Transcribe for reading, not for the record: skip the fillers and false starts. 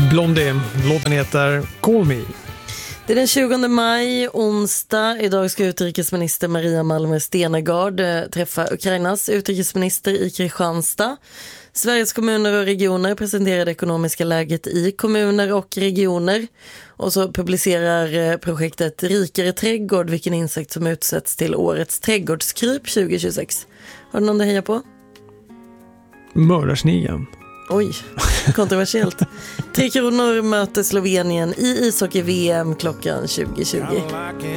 Blondie. Låten heter Call Me. Det är den 20 maj, onsdag. Idag ska utrikesminister Maria Malmer Stenergard träffa Ukrainas utrikesminister i Kristianstad. Sveriges kommuner och regioner presenterar det ekonomiska läget i kommuner och regioner. Och så publicerar projektet Rikare trädgård vilken insekt som utsätts till årets trädgårdskryp 2026. Har du någon att heja på? Mördarsnigeln. Oj, kontroversiellt. 3 Kronor möter Slovenien i ishockey-VM klockan 20:20.